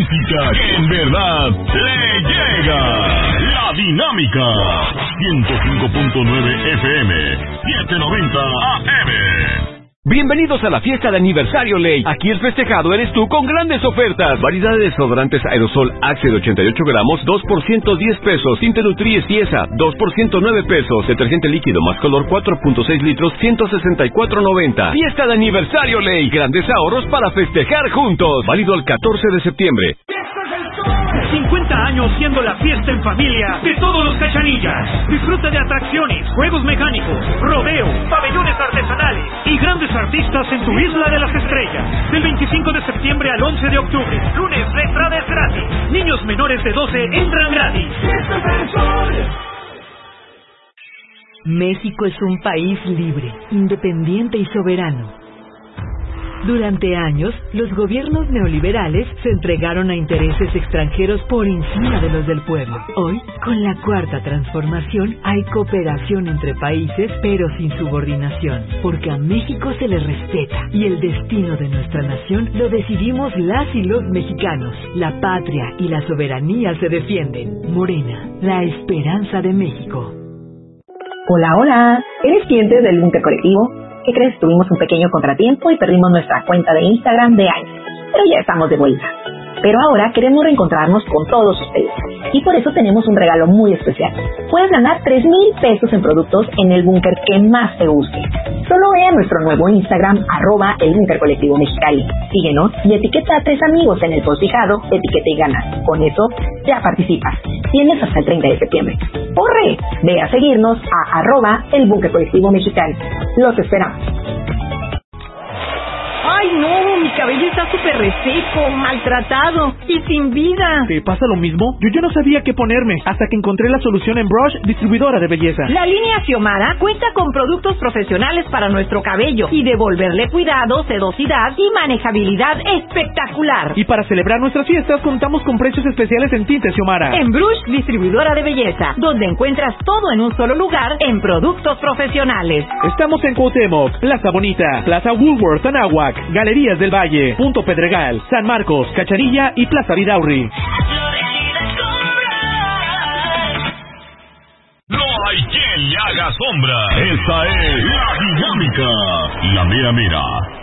música que en verdad le llega. La Dinámica. 105.9 FM, 790 AM. Bienvenidos a la fiesta de aniversario Ley. Aquí el festejado eres tú con grandes ofertas. Variedad de desodorantes aerosol Axe de 88 gramos, 2 por 110 pesos. Tinte Nutri Ciesa, 2 por 109 pesos. Detergente líquido más color 4.6 litros, 164.90. Fiesta de aniversario Ley. Grandes ahorros para festejar juntos. Válido el 14 de septiembre. 50 años siendo la fiesta en familia de todos los Cachanillas. Disfruta de atracciones, juegos mecánicos, rodeo, pabellones artesanales y grandes artistas en tu Isla de las Estrellas. Del 25 de septiembre al 11 de octubre. Lunes, la entrada es gratis. Niños menores de 12 entran gratis. México es un país libre, independiente y soberano. Durante años, los gobiernos neoliberales se entregaron a intereses extranjeros por encima de los del pueblo. Hoy, con la Cuarta Transformación, hay cooperación entre países, pero sin subordinación, porque a México se le respeta y el destino de nuestra nación lo decidimos las y los mexicanos. La patria y la soberanía se defienden. Morena, la esperanza de México. Hola, hola. ¿Eres cliente del Búnker Colectivo? ¿Qué crees? Tuvimos un pequeño contratiempo y perdimos nuestra cuenta de Instagram de años, pero ya estamos de vuelta. Pero ahora queremos reencontrarnos con todos ustedes, y por eso tenemos un regalo muy especial. Puedes ganar 3,000 pesos en productos en el búnker que más te guste. Solo ve a nuestro nuevo Instagram, @el Búnker Colectivo Mexicali. Síguenos y etiqueta a 3 amigos en el post fijado, etiqueta y gana. Con eso, ya participas. Tienes hasta el 30 de septiembre. ¡Corre! Ve a seguirnos a @el Búnker Colectivo Mexicali. Los esperamos. ¡Ay, no! Mi cabello está súper reseco, maltratado y sin vida. ¿Te pasa lo mismo? Yo no sabía qué ponerme hasta que encontré la solución en Brush, distribuidora de belleza. La línea Xiomara cuenta con productos profesionales para nuestro cabello y devolverle cuidado, sedosidad y manejabilidad espectacular. Y para celebrar nuestras fiestas contamos con precios especiales en tintes Xiomara. En Brush, distribuidora de belleza, donde encuentras todo en un solo lugar en productos profesionales. Estamos en Cuauhtémoc, Plaza Bonita, Plaza Woolworth, Anáhuac, Galerías del Valle, Punto Pedregal, San Marcos, Cachanilla y Plaza Vidaurri. No hay quien le haga sombra. Esta es La Dinámica. La mera mera.